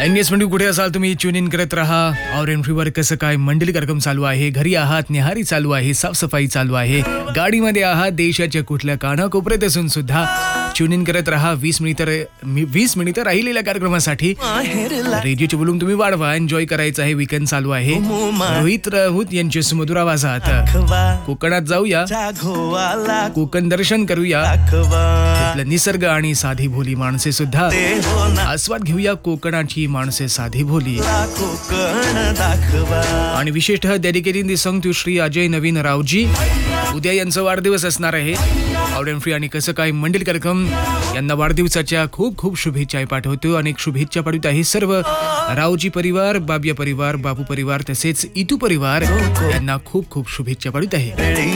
Engagement कुठे असाल तुम्ही ट्यून इन करत राहा. और एंट्रीवर कसं काय मंडळी कार्यक्रम चालू आहे, घरी आहात, निहारी चालू आहे, साफसफाई चालू आहे, गाडीमध्ये आहात, देशाच्या कुठल्या कानाकोपऱ्यात असून सुद्धा ट्यून इन करत राहा. 20 मिनिटं राहिलेल्या कार्यक्रमासाठी रेडिओचे वॉल्यूम तुम्ही वाढवा. एन्जॉय करायचं आहे, वीकेंड चालू आहे. रोहित राऊत यांच्या सुमधुर आवाजात कोकणात जाऊया, कोकण दर्शन करूया, तिथलं निसर्ग आणि साधी भोली माणसे सुद्धा आस्वाद घेऊया. कोकणाची माणसे साधी भोली आणि विशेषतः dedicating this song to Shri Ajay नवीन रावजी. उद्या यांचा वाढदिवस असणार आहे. ऑडियन फ्री आणि कसं काय मंडळी कार्यक्रम यांना वाढदिवसाच्या खूप खूप शुभेच्छा पाठवतो. अनेक शुभेच्छा पाठवत आहे सर्व रावजी परिवार, बाबिया परिवार, बाबू परिवार तसेच इतू परिवार यांना खूप खूप शुभेच्छा पाठवत आहे.